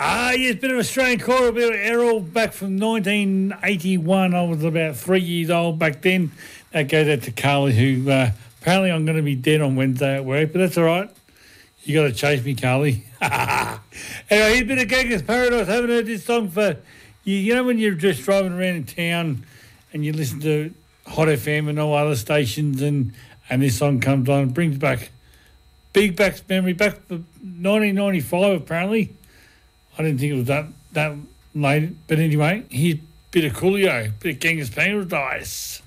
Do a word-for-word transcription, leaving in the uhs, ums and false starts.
Ah, yes, bit of Australian choral, a bit of Errol back from nineteen eighty-one. I was about three years old back then. That goes out to Carly, who uh, apparently I'm going to be dead on Wednesday at work, but that's all right. You got to chase me, Carly. Anyway, here's a bit of Genghis Paradise. Haven't heard this song for, you, you know when you're just driving around in town and you listen to Hot F M and all other stations and, and this song comes on, it brings back, big back memory, back to nineteen ninety-five apparently. I didn't think it was that, that late. But anyway, here's a bit of Coolio, bit of Genghis Paradise.